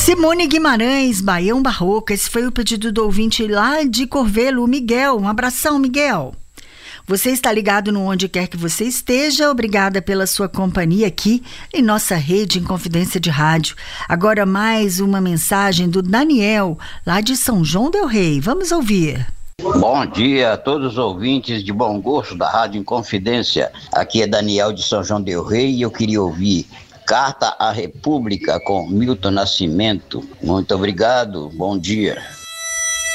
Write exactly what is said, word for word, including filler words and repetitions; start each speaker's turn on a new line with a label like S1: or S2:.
S1: Simone Guimarães, Baião Barroco. Esse foi o pedido do ouvinte lá de Corvelo, o Miguel. Um abração, Miguel. Você está ligado no Onde Quer Que Você Esteja. Obrigada pela sua companhia aqui em nossa rede Inconfidência de Rádio. Agora mais uma mensagem do Daniel, lá de São João del Rei. Vamos ouvir.
S2: Bom dia a todos os ouvintes de bom gosto da Rádio Inconfidência. Aqui é Daniel de São João del Rei e eu queria ouvir Carta à República com Milton Nascimento. Muito obrigado, bom dia.